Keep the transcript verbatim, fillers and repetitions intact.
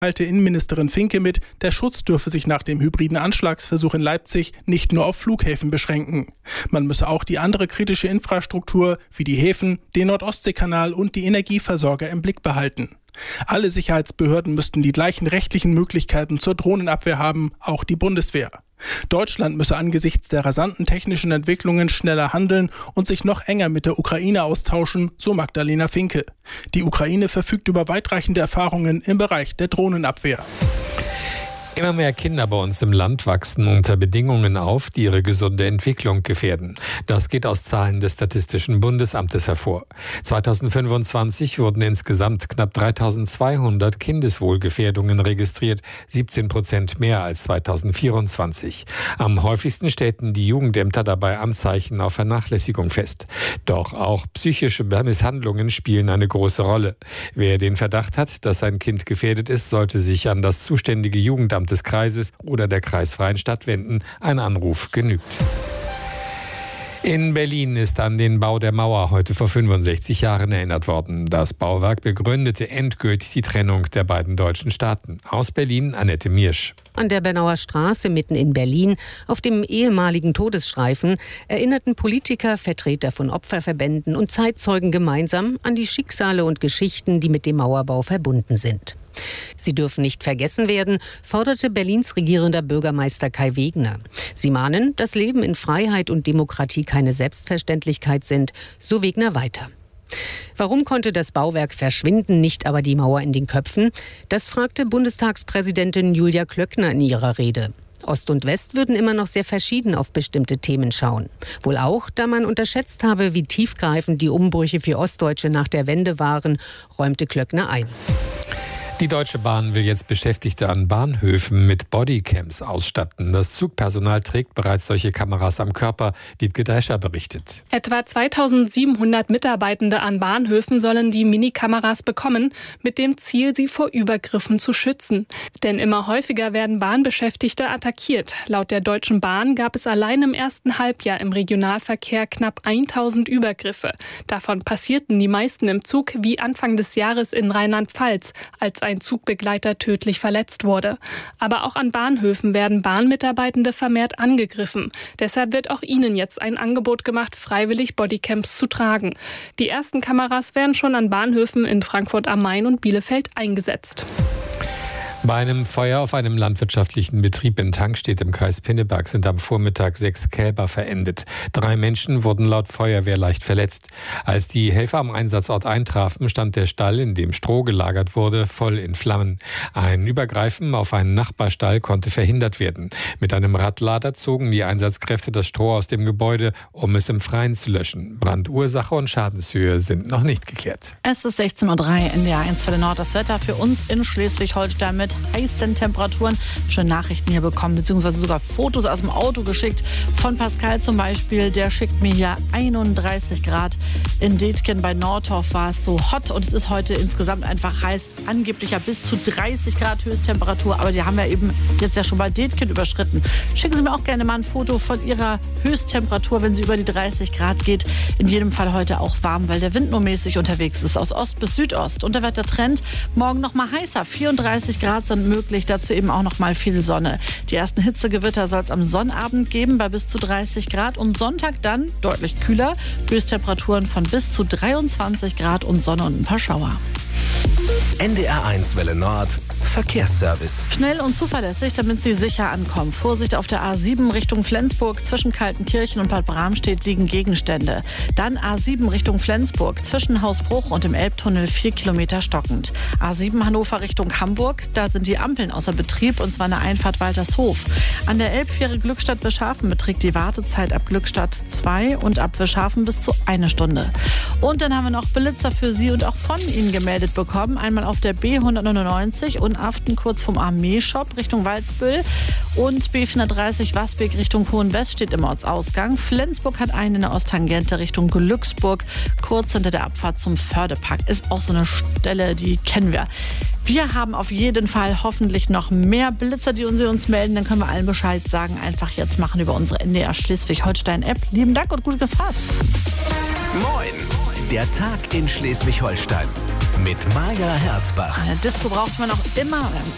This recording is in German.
teilte Innenministerin Finke mit, der Schutz dürfe sich nach dem hybriden Anschlagsversuch in Leipzig nicht nur auf Flughäfen beschränken. Man müsse auch die andere kritische Infrastruktur wie die Häfen, den Nord-Ostsee-Kanal und die Energieversorger im Blick behalten. Alle Sicherheitsbehörden müssten die gleichen rechtlichen Möglichkeiten zur Drohnenabwehr haben, auch die Bundeswehr. Deutschland müsse angesichts der rasanten technischen Entwicklungen schneller handeln und sich noch enger mit der Ukraine austauschen, so Magdalena Finke. Die Ukraine verfügt über weitreichende Erfahrungen im Bereich der Drohnenabwehr. Immer mehr Kinder bei uns im Land wachsen unter Bedingungen auf, die ihre gesunde Entwicklung gefährden. Das geht aus Zahlen des Statistischen Bundesamtes hervor. zweitausendfünfundzwanzig wurden insgesamt knapp dreitausendzweihundert Kindeswohlgefährdungen registriert, siebzehn Prozent mehr als zweitausendvierundzwanzig. Am häufigsten stellten die Jugendämter dabei Anzeichen auf Vernachlässigung fest. Doch auch psychische Misshandlungen spielen eine große Rolle. Wer den Verdacht hat, dass sein Kind gefährdet ist, sollte sich an das zuständige Jugendamt des Kreises oder der kreisfreien Stadt wenden. Ein Anruf genügt. In Berlin ist an den Bau der Mauer heute vor fünfundsechzig Jahren erinnert worden. Das Bauwerk begründete endgültig die Trennung der beiden deutschen Staaten. Aus Berlin Annette Miersch. An der Bernauer Straße mitten in Berlin, auf dem ehemaligen Todesstreifen, erinnerten Politiker, Vertreter von Opferverbänden und Zeitzeugen gemeinsam an die Schicksale und Geschichten, die mit dem Mauerbau verbunden sind. Sie dürfen nicht vergessen werden, forderte Berlins regierender Bürgermeister Kai Wegner. Sie mahnen, dass Leben in Freiheit und Demokratie keine Selbstverständlichkeit sind, so Wegner weiter. Warum konnte das Bauwerk verschwinden, nicht aber die Mauer in den Köpfen? Das fragte Bundestagspräsidentin Julia Klöckner in ihrer Rede. Ost und West würden immer noch sehr verschieden auf bestimmte Themen schauen. Wohl auch, da man unterschätzt habe, wie tiefgreifend die Umbrüche für Ostdeutsche nach der Wende waren, räumte Klöckner ein. Die Deutsche Bahn will jetzt Beschäftigte an Bahnhöfen mit Bodycams ausstatten. Das Zugpersonal trägt bereits solche Kameras am Körper, Wiebke Deischer berichtet. Etwa zweitausendsiebenhundert Mitarbeitende an Bahnhöfen sollen die Minikameras bekommen, mit dem Ziel, sie vor Übergriffen zu schützen. Denn immer häufiger werden Bahnbeschäftigte attackiert. Laut der Deutschen Bahn gab es allein im ersten Halbjahr im Regionalverkehr knapp tausend Übergriffe. Davon passierten die meisten im Zug, wie Anfang des Jahres in Rheinland-Pfalz, als ein Zugbegleiter tödlich verletzt wurde. Aber auch an Bahnhöfen werden Bahnmitarbeitende vermehrt angegriffen. Deshalb wird auch ihnen jetzt ein Angebot gemacht, freiwillig Bodycams zu tragen. Die ersten Kameras werden schon an Bahnhöfen in Frankfurt am Main und Bielefeld eingesetzt. Bei einem Feuer auf einem landwirtschaftlichen Betrieb in Tangstedt im Kreis Pinneberg sind am Vormittag sechs Kälber verendet. Drei Menschen wurden laut Feuerwehr leicht verletzt. Als die Helfer am Einsatzort eintrafen, stand der Stall, in dem Stroh gelagert wurde, voll in Flammen. Ein Übergreifen auf einen Nachbarstall konnte verhindert werden. Mit einem Radlader zogen die Einsatzkräfte das Stroh aus dem Gebäude, um es im Freien zu löschen. Brandursache und Schadenshöhe sind noch nicht geklärt. Es ist sechzehn Uhr drei in der eins für den Nord. Das Wetter für uns in Schleswig-Holstein mit heißen Temperaturen. Schöne Nachrichten hier bekommen, beziehungsweise sogar Fotos aus dem Auto geschickt. Von Pascal zum Beispiel, der schickt mir hier einunddreißig Grad. In Detken bei Nordhof war es so hot und es ist heute insgesamt einfach heiß. Angeblich ja bis zu dreißig Grad Höchsttemperatur, aber die haben wir eben jetzt ja schon bei Detken überschritten. Schicken Sie mir auch gerne mal ein Foto von Ihrer Höchsttemperatur, wenn sie über die dreißig Grad geht. In jedem Fall heute auch warm, weil der Wind nur mäßig unterwegs ist, aus Ost bis Südost. Und der Wettertrend, morgen noch mal heißer, vierunddreißig Grad sind möglich, dazu eben auch noch mal viel Sonne. Die ersten Hitzegewitter soll es am Sonnabend geben bei bis zu dreißig Grad und Sonntag dann deutlich kühler, Höchsttemperaturen von bis zu dreiundzwanzig Grad und Sonne und ein paar Schauer. N D R eins Welle Nord Verkehrsservice. Schnell und zuverlässig, damit Sie sicher ankommen. Vorsicht auf der A sieben Richtung Flensburg. Zwischen Kaltenkirchen und Bad Bramstedt liegen Gegenstände. Dann A sieben Richtung Flensburg. Zwischen Hausbruch und dem Elbtunnel vier Kilometer stockend. A sieben Hannover Richtung Hamburg. Da sind die Ampeln außer Betrieb und zwar an der Einfahrt Waltershof. An der Elbfähre Glückstadt-Wischhafen beträgt die Wartezeit ab Glückstadt zwei und ab Wischhafen bis zu eine Stunde. Und dann haben wir noch Blitzer für Sie und auch von Ihnen gemeldet bekommen. Einmal auf der B hundertneunundneunzig und Aften kurz vom Armeeshop Richtung Waldsbüll und B vierhundertdreißig Wasbeek Richtung Hohenwest steht im Ortsausgang. Flensburg hat einen in der Osttangente Richtung Glücksburg, kurz hinter der Abfahrt zum Fördepark. Ist auch so eine Stelle, die kennen wir. Wir haben auf jeden Fall hoffentlich noch mehr Blitzer, die uns, uns melden. Dann können wir allen Bescheid sagen. Einfach jetzt machen über unsere N D R Schleswig-Holstein-App. Lieben Dank und gute Fahrt. Moin, der Tag in Schleswig-Holstein. Mit Maja Herzbach. Eine Disco braucht man auch immer,